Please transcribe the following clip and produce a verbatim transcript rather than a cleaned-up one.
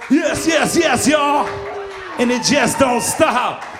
Yes, yes, yes, y'all. And it just don't stop.